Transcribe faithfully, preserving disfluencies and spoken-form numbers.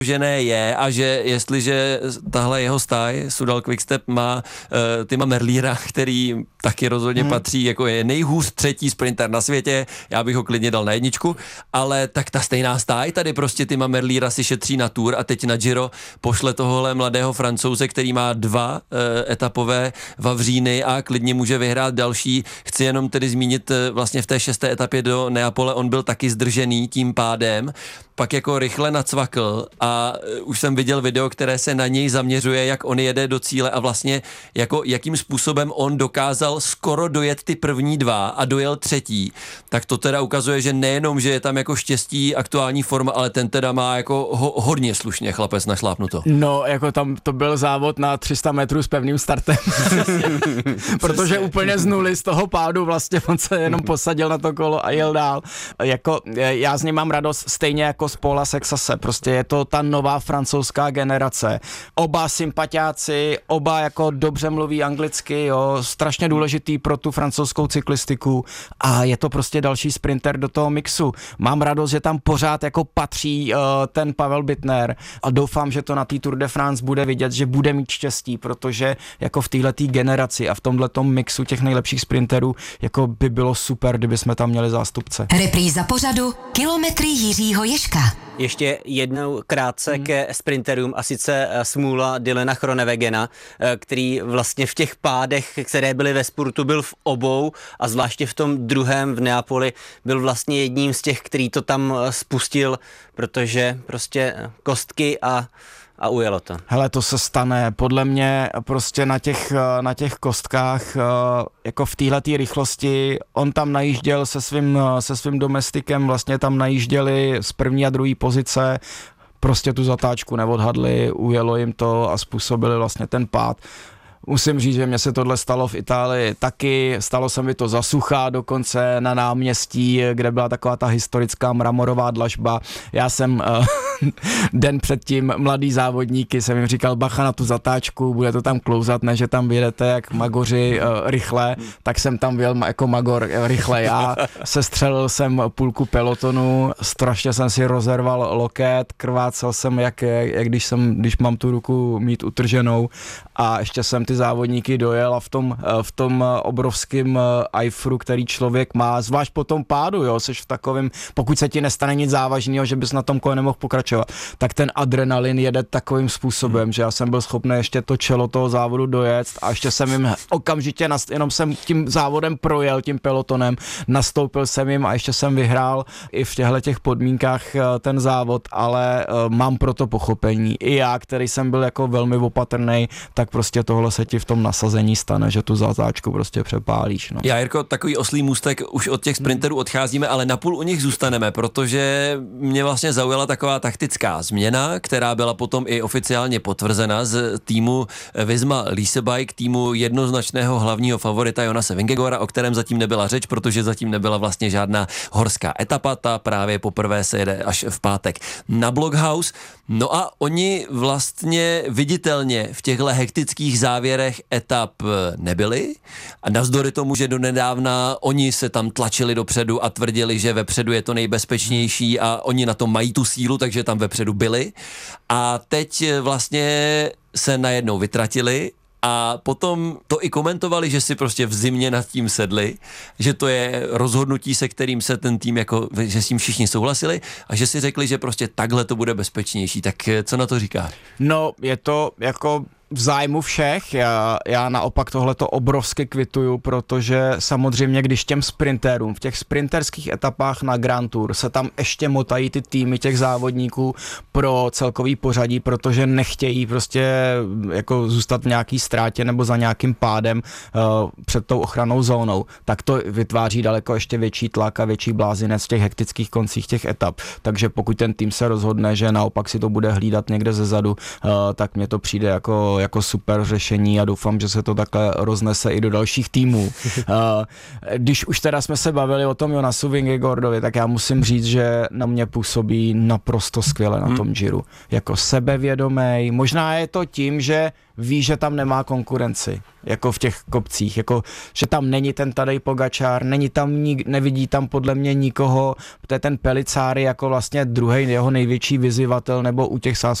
že ne je a že jestliže tahle jeho stáj, Soudal Quickstep, má uh, Tima Merliera, který taky rozhodně hmm. patří, jako je nejhůř třetí sprinter na světě, já bych ho klidně dal na jedničku, ale tak ta stejná stáj tady prostě Tima Merliera si šetří na Tour a teď na Giro pošle tohohle mladého Francouze, který má dva uh, etapové vavříny a klidně může vyhrát další. Chci jenom tedy zmínit uh, vlastně v té šesté etapě do Neapole, on byl taky zdržený tím pádem, pak jako rychle nacvakl a už jsem viděl video, které se na něj zaměřuje, jak on jede do cíle a vlastně jako jakým způsobem on dokázal skoro dojet ty první dva a dojel třetí, tak to teda ukazuje, že nejenom, že je tam jako štěstí, aktuální forma, ale ten teda má jako ho, hodně slušně chlapec našlápnuto. No, jako tam to byl závod na tři sta metrů s pevným startem. Protože úplně z nuly z toho pádu vlastně on se jenom posadil na to kolo a jel dál. Jako já z něj mám radost stejně jako z Paula Sexase, prostě je to ta nová francouzská generace. Oba sympatiáci, oba jako dobře mluví anglicky, jo, strašně důležitý pro tu francouzskou cyklistiku a je to prostě další sprinter do toho mixu. Mám radost, že tam pořád jako patří uh, ten Pavel Bittner a doufám, že to na té Tour de France bude vidět, že bude mít štěstí, protože jako v téhletý generaci a v tomhletom mixu těch nejlepších sprinterů jako by bylo super, kdyby jsme tam měli zástupce. Repríza pořadu Kilometry Jiřího Ježka. Ještě jednou krátce hmm. ke sprinterům a sice smůla Dylana Groenewegena, který vlastně v těch pádech, které byly ve spurtu, byl v obou a zvláště v tom druhém v Neapoli byl vlastně jedním z těch, který to tam spustil, protože prostě kostky a a ujelo to. Hele, to se stane. Podle mě prostě na těch, na těch kostkách, jako v téhletý rychlosti, on tam najížděl se svým, se svým domestikem, vlastně tam najížděli z první a druhé pozice, prostě tu zatáčku neodhadli, ujelo jim to a způsobili vlastně ten pád. Musím říct, že mně se tohle stalo v Itálii taky, stalo se mi to za sucha dokonce na náměstí, kde byla taková ta historická mramorová dlažba. Já jsem uh, den předtím mladý závodníky jsem jim říkal bacha na tu zatáčku, bude to tam klouzat, ne, že tam vyjedete jak magoři uh, rychle, tak jsem tam vyjel jako magor uh, rychle já, sestřelil jsem půlku pelotonu, strašně jsem si rozerval loket, krvácel jsem jak, jak když, jsem, když mám tu ruku mít utrženou a ještě jsem ty závodníky dojel a v tom, v tom obrovském ajfru, který člověk má, zvlášť po tom pádu, jo, seš v takovém, pokud se ti nestane nic závažného, že bys na tom kole nemohl pokračovat, tak ten adrenalin jede takovým způsobem, hmm. že já jsem byl schopný ještě to čelo toho závodu dojet a ještě jsem jim okamžitě, jenom jsem tím závodem projel, tím pelotonem, nastoupil jsem jim a ještě jsem vyhrál i v těchto těch podmínkách ten závod, ale mám pro to pochopení. I já, který jsem byl jako velmi opatrný, tak prostě tohle se ti v tom nasazení stane, že tu zatáčku prostě přepálíš. No. Já, Jirko, takový oslý můstek, už od těch sprinterů odcházíme, ale napůl u nich zůstaneme, protože mě vlastně zaujala taková taktická změna, která byla potom i oficiálně potvrzena z týmu Visma Leasebike, týmu jednoznačného hlavního favorita Jonase Vingegaarda, o kterém zatím nebyla řeč, protože zatím nebyla vlastně žádná horská etapa, ta právě poprvé se jede až v pátek na Blockhaus. No a oni vlastně viditelně v těchto hektických závěrech etap nebyli a navzdory tomu, že donedávna oni se tam tlačili dopředu a tvrdili, že vepředu je to nejbezpečnější a oni na to mají tu sílu, takže tam vepředu byli a teď vlastně se najednou vytratili a potom to i komentovali, že si prostě v zimě nad tím sedli, že to je rozhodnutí, se kterým se ten tým, jako, že s tím všichni souhlasili a že si řekli, že prostě takhle to bude bezpečnější. Tak co na to říká? No, je to jako v zájmu všech, já, já naopak tohleto obrovsky kvituju, protože samozřejmě, když těm sprintérům v těch sprinterských etapách na Grand Tour se tam ještě motají ty týmy těch závodníků pro celkový pořadí, protože nechtějí prostě jako zůstat v nějaký ztrátě nebo za nějakým pádem uh, před tou ochrannou zónou, tak to vytváří daleko ještě větší tlak a větší blázinec v těch hektických koncích těch etap. Takže pokud ten tým se rozhodne, že naopak si to bude hlídat někde zezadu, uh, tak mně to přijde jako jako super řešení a doufám, že se to takhle roznese i do dalších týmů. Když už teda jsme se bavili o tom Jonasu Vingegaardovi, tak já musím říct, že na mě působí naprosto skvěle na tom Giro. Jako sebevědomý, možná je to tím, že ví, že tam nemá konkurenci, jako v těch kopcích, jako, že tam není ten Tadej Pogačar, není tam nik, nevidí tam podle mě nikoho, to je ten Pellicari jako vlastně druhý jeho největší vyzývatel, nebo u těch